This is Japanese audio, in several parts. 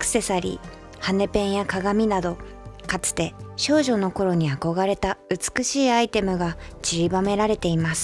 クセサリー、羽ペンや鏡など、かつて少女の頃に憧れた美しいアイテムが散りばめられています。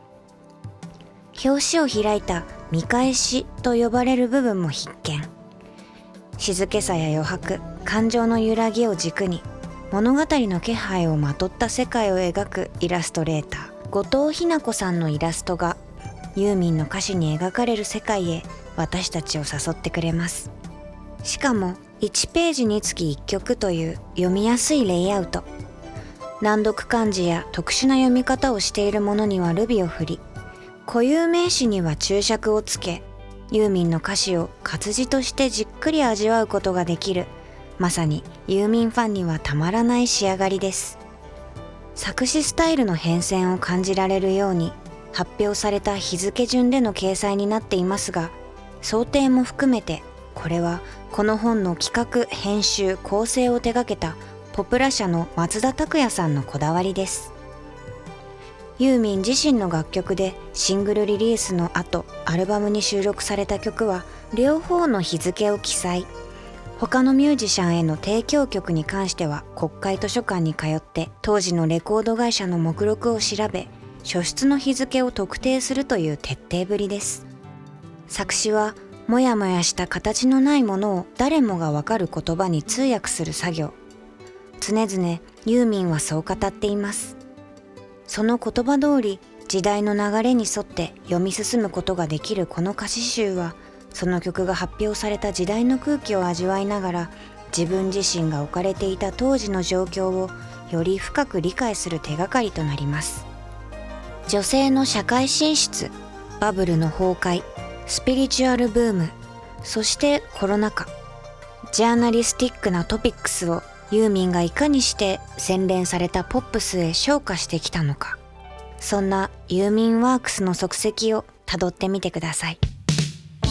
表紙を開いた見返しと呼ばれる部分も必見。静けさや余白、感情の揺らぎを軸に物語の気配をまとった世界を描くイラストレーター後藤日奈子さんのイラストがユーミンの歌詞に描かれる世界へ私たちを誘ってくれます。しかも1ページにつき1曲という読みやすいレイアウト。難読漢字や特殊な読み方をしているものにはルビを振り、固有名詞には注釈をつけ、ユーミンの歌詞を活字としてじっくり味わうことができる、まさにユーミンファンにはたまらない仕上がりです。作詞スタイルの変遷を感じられるように発表された日付順での掲載になっていますが、想定も含めてこれはこの本の企画・編集・構成を手掛けたポプラ社の松田拓也さんのこだわりです。ユーミン自身の楽曲でシングルリリースの後アルバムに収録された曲は両方の日付を記載。他のミュージシャンへの提供曲に関しては国会図書館に通って当時のレコード会社の目録を調べ、初出の日付を特定するという徹底ぶりです。作詞はもやもやした形のないものを誰もがわかる言葉に通訳する作業。常々ユーミンはそう語っています。その言葉通り時代の流れに沿って読み進むことができるこの歌詞集は、その曲が発表された時代の空気を味わいながら自分自身が置かれていた当時の状況をより深く理解する手がかりとなります。女性の社会進出、バブルの崩壊、スピリチュアルブーム、そしてコロナ禍、ジャーナリスティックなトピックスをユーミンがいかにして洗練されたポップスへ昇華してきたのか、そんなユーミンワークスの足跡をたどってみてください。